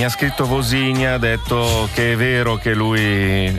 Mi ha scritto Vosini, ha detto che è vero che lui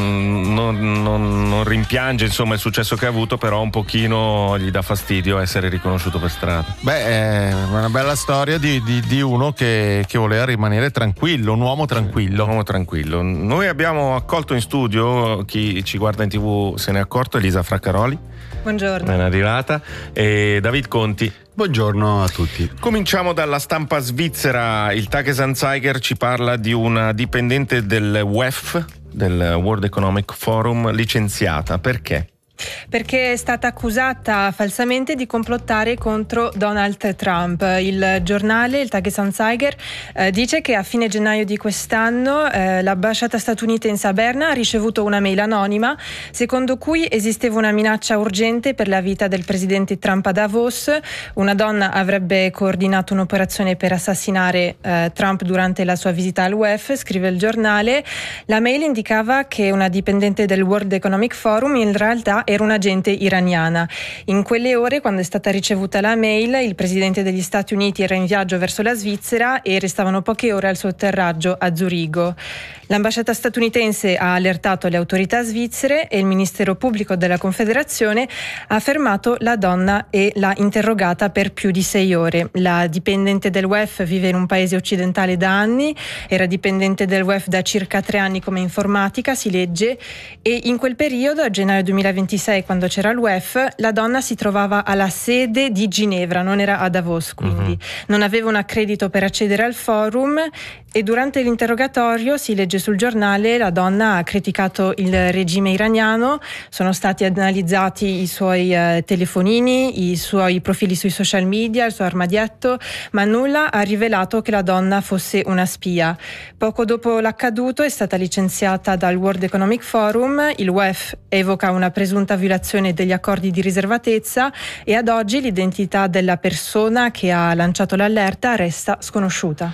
non rimpiange insomma il successo che ha avuto, però un pochino gli dà fastidio essere riconosciuto per strada. Beh, è una bella storia di uno che voleva rimanere tranquillo, un uomo tranquillo. Un uomo tranquillo. Noi abbiamo accolto in studio, chi ci guarda in TV se ne è accorto, Elisa Fraccaroli. Buongiorno. Ben arrivata. E David Conti. Buongiorno a tutti. Cominciamo dalla stampa svizzera. Il Tages-Anzeiger ci parla di una dipendente del WEF, del World Economic Forum, licenziata. Perché? Perché è stata accusata falsamente di complottare contro Donald Trump. Il giornale, il Tages-Anzeiger, dice che a fine gennaio di quest'anno l'ambasciata statunitense a Berna ha ricevuto una mail anonima secondo cui esisteva una minaccia urgente per la vita del presidente Trump a Davos. Una donna avrebbe coordinato un'operazione per assassinare Trump durante la sua visita al WEF, scrive il giornale. La mail indicava che una dipendente del World Economic Forum in realtà era un'agente iraniana. In quelle ore, quando è stata ricevuta la mail, il presidente degli Stati Uniti era in viaggio verso la Svizzera e restavano poche ore al suo atterraggio a Zurigo. L'ambasciata statunitense ha allertato le autorità svizzere e il Ministero Pubblico della Confederazione ha fermato la donna e l'ha interrogata per più di 6 ore. La dipendente del WEF vive in un paese occidentale da anni, era dipendente del WEF da circa 3 anni come informatica, si legge, e in quel periodo, a gennaio 2026, quando c'era il WEF, la donna si trovava alla sede di Ginevra, non era a Davos, quindi non aveva un accredito per accedere al forum, e durante l'interrogatorio, si legge sul giornale, la donna ha criticato il regime iraniano, sono stati analizzati i suoi telefonini, i suoi profili sui social media, il suo armadietto, ma nulla ha rivelato che la donna fosse una spia. Poco dopo l'accaduto è stata licenziata dal World Economic Forum, il WEF evoca una presunta violazione degli accordi di riservatezza e ad oggi l'identità della persona che ha lanciato l'allerta resta sconosciuta.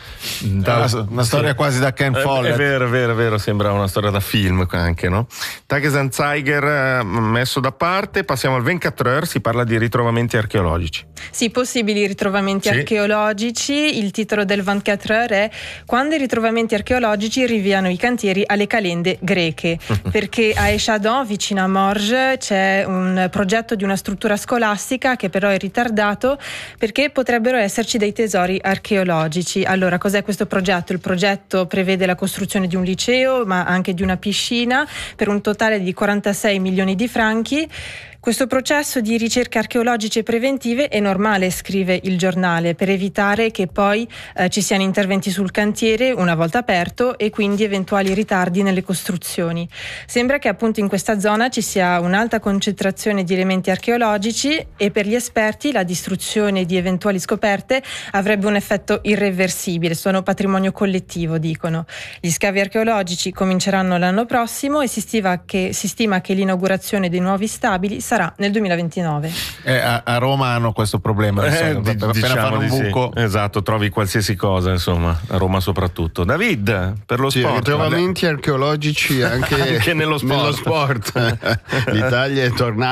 Una storia quasi da Ken Follett. È vero, sembra una storia da film anche, no? Tages-Anzeiger messo da parte, passiamo al 24 Heures, si parla di ritrovamenti archeologici. Sì, possibili ritrovamenti archeologici. Il titolo del 24 Heures è "Quando i ritrovamenti archeologici rinviano i cantieri alle calende greche", perché a Echadon, vicino a Morges, c'è un progetto di una struttura scolastica che però è ritardato perché potrebbero esserci dei tesori archeologici. Allora, cos'è questo progetto? Il progetto prevede la costruzione di un liceo, ma anche di una piscina, per un totale di 46 milioni di franchi. Questo processo di ricerche archeologiche preventive è normale, scrive il giornale, per evitare che poi ci siano interventi sul cantiere una volta aperto e quindi eventuali ritardi nelle costruzioni. Sembra che appunto in questa zona ci sia un'alta concentrazione di elementi archeologici e per gli esperti la distruzione di eventuali scoperte avrebbe un effetto irreversibile, sono patrimonio collettivo, dicono. Gli scavi archeologici cominceranno l'anno prossimo e si stima che l'inaugurazione dei nuovi stabili sarà nel 2029. A Roma hanno questo problema, appena fanno un buco. Sì. Esatto, trovi qualsiasi cosa, insomma, a Roma soprattutto. David, per lo sport. Ritrovamenti archeologici anche nello sport. L'Italia è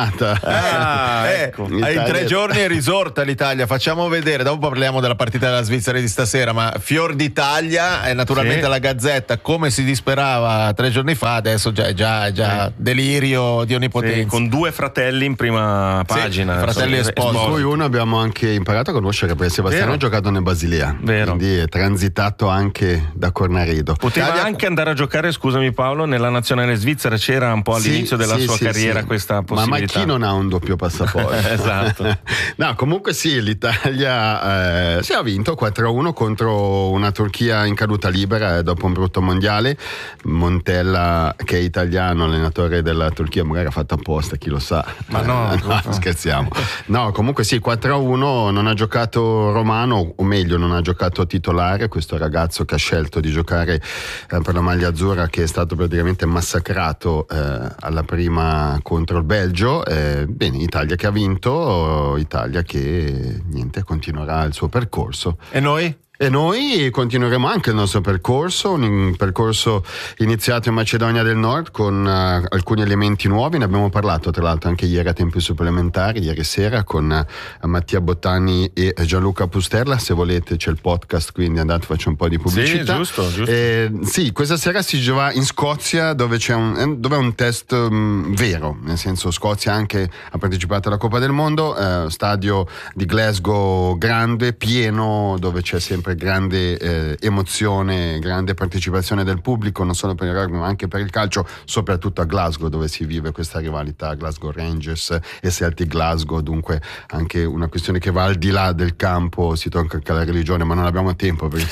tornata. Ecco. In 3 giorni è risorta l'Italia, facciamo vedere, dopo parliamo della partita della Svizzera di stasera, ma fior d'Italia è naturalmente la Gazzetta, come si disperava 3 giorni fa, adesso già delirio di onnipotenza. Con 2 fratelli in prima pagina, fratelli esposti. Poi uno abbiamo anche imparato a conoscere perché Sebastiano ha giocato nel Basilea, quindi è transitato anche da Cornaredo. Poteva anche andare a giocare, scusami Paolo, nella nazionale svizzera, c'era un po' all'inizio della sua carriera questa possibilità. Ma chi non ha un doppio passaporto? Esatto. No, comunque sì, l'Italia si ha vinto 4-1 contro una Turchia in caduta libera dopo un brutto mondiale. Montella, che è italiano, allenatore della Turchia, magari ha fatto apposta, chi lo sa. Ma no, scherziamo. No, comunque sì, 4-1, non ha giocato Romano, o meglio non ha giocato titolare, questo ragazzo che ha scelto di giocare per la maglia azzurra, che è stato praticamente massacrato alla prima contro il Belgio. Bene, Italia che ha vinto, Italia che continuerà il suo percorso. E noi? E noi continueremo anche il nostro percorso, un percorso iniziato in Macedonia del Nord con alcuni elementi nuovi. Ne abbiamo parlato tra l'altro anche ieri a tempi supplementari, ieri sera, con Mattia Bottani e Gianluca Pusterla. Se volete c'è il podcast, quindi andate, faccio un po' di pubblicità. Sì, giusto. Sì, questa sera si va in Scozia, dove è un test vero, nel senso Scozia anche ha partecipato alla Coppa del Mondo, stadio di Glasgow grande, pieno, dove c'è sempre grande emozione, grande partecipazione del pubblico, non solo per il rugby ma anche per il calcio, soprattutto a Glasgow dove si vive questa rivalità Glasgow Rangers e Celtic Glasgow, dunque anche una questione che va al di là del campo, si tocca anche la religione, ma non abbiamo tempo per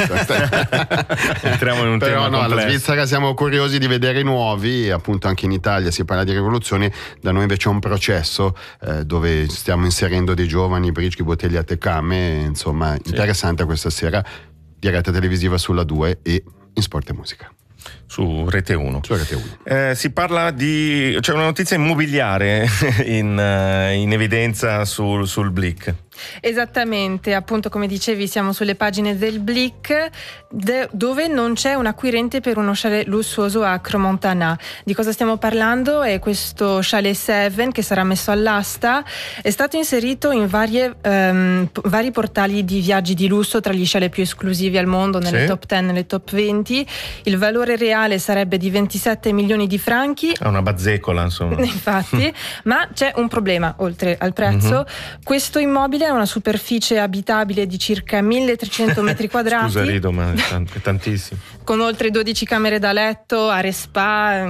entriamo in un però tema no, complesso. alla Svizzera siamo curiosi di vedere i nuovi, appunto anche in Italia si parla di rivoluzioni, da noi invece è un processo dove stiamo inserendo dei giovani, Bricchi, Bottiglia, Tecame, insomma interessante questa sera, diretta televisiva sulla 2 e in Sport e Musica. Su Rete 1. Su Rete 1. Si parla c'è una notizia immobiliare in evidenza sul Blick. Esattamente, appunto come dicevi siamo sulle pagine del Blick dove non c'è un acquirente per uno chalet lussuoso a Crans-Montana. Di cosa stiamo parlando? È questo chalet 7 che sarà messo all'asta, è stato inserito in vari portali di viaggi di lusso tra gli chalet più esclusivi al mondo, nelle top 10, nelle top 20. Il valore reale sarebbe di 27 milioni di franchi. È una bazzecola, insomma. Infatti, ma c'è un problema oltre al prezzo. Questo immobile ha una superficie abitabile di circa 1300 metri quadrati. Scusa, rido, ma è tantissimo. Con oltre 12 camere da letto, aree spa,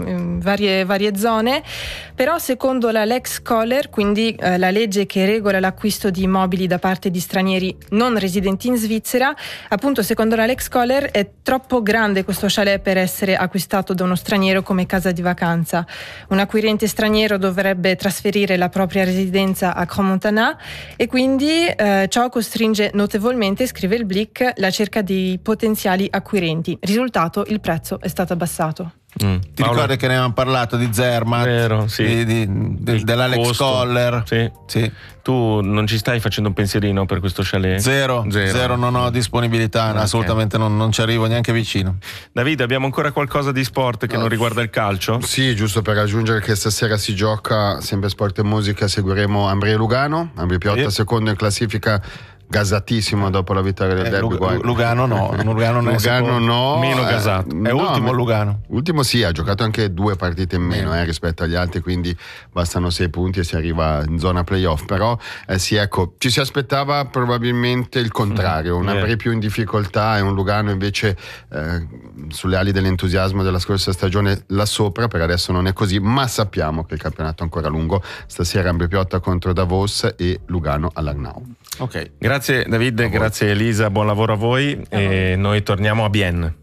varie zone. Però secondo la Lex Koller, quindi la legge che regola l'acquisto di immobili da parte di stranieri non residenti in Svizzera, appunto secondo la Lex Koller è troppo grande questo chalet per essere acquistato da uno straniero come casa di vacanza. Un acquirente straniero dovrebbe trasferire la propria residenza a Crans-Montana e quindi ciò costringe notevolmente, scrive il Blick, la cerca di potenziali acquirenti. Risultato, il prezzo è stato abbassato. Ti ricordi che ne avevamo parlato di Zermatt? Vero, sì. Dell'Alex Koller? Sì. Tu non ci stai facendo un pensierino per questo chalet? Zero, non ho disponibilità, okay. Assolutamente non ci arrivo neanche vicino. Davide, abbiamo ancora qualcosa di sport che non riguarda il calcio? Sì, giusto per aggiungere che stasera si gioca sempre Sport e Musica, seguiremo Ambri e Lugano, Ambri Piotta secondo in classifica, gasatissimo dopo la vittoria del derby. Lugano no, Lugano no, meno gasato. È ultimo Lugano. Ultimo sì, ha giocato anche 2 partite in meno rispetto agli altri, quindi bastano 6 punti e si arriva in zona playoff. Però ci si aspettava probabilmente il contrario, un Ambri più in difficoltà e un Lugano invece sulle ali dell'entusiasmo della scorsa stagione là sopra. Per adesso non è così, ma sappiamo che il campionato è ancora lungo. Stasera Ambri Piotta contro Davos e Lugano all'Arnau. Ok, grazie Davide, grazie Elisa, buon lavoro a voi e noi torniamo a Bienne.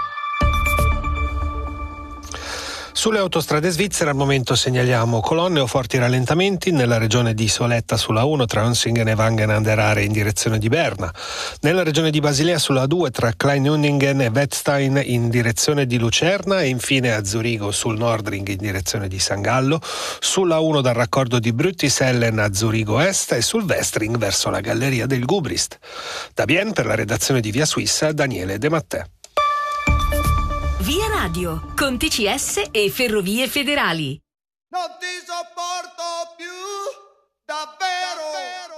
Sulle autostrade svizzere al momento segnaliamo colonne o forti rallentamenti nella regione di Soletta sulla 1 tra Unsingen e Wangen an der Aare in direzione di Berna, nella regione di Basilea sulla 2 tra Klein-Unningen e Wettstein in direzione di Lucerna e infine a Zurigo sul Nordring in direzione di San Gallo, sulla 1 dal raccordo di Brüttisellen a Zurigo Est e sul Westring verso la galleria del Gubrist. Da Bienne per la redazione di Via Suissa, Daniele De Mattè. Via Radio, con TCS e Ferrovie Federali. Non ti sopporto più, davvero.